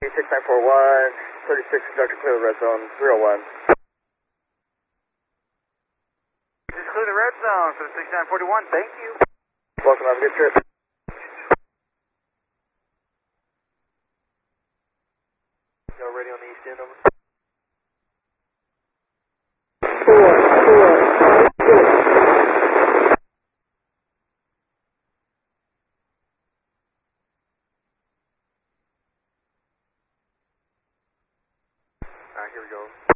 6941, 36 conductor clear the red zone, 301. Just clear the red zone for the 6941, thank you. Welcome, have a good trip. Go ready on the east end, over. 4, 4, 6. Alright, here we go.